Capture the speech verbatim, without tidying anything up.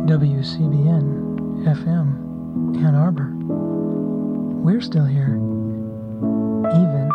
W C B N F M, Ann Arbor. We're still here, even